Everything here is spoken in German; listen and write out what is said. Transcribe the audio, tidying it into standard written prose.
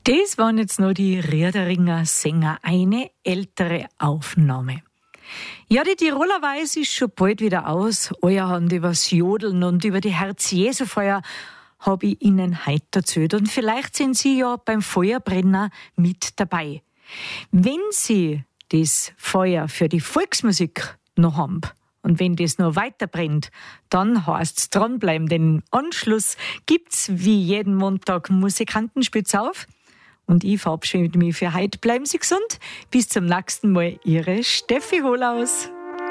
Das waren jetzt noch die Riederinger Sänger, eine ältere Aufnahme. Ja, die Tiroler Weiß ist schon bald wieder aus. Euer Hand übers Jodeln und über die Herz-Jesu-Feuer habe ich Ihnen heute erzählt. Und vielleicht sind Sie ja beim Feuerbrenner mit dabei. Wenn Sie das Feuer für die Volksmusik noch haben und wenn das noch weiter brennt, dann heißt's dranbleiben, denn im Anschluss gibt's wie jeden Montag Musikantenspitz auf. Und ich verabschiede mich für heute. Bleiben Sie gesund. Bis zum nächsten Mal. Ihre Steffi Holaus.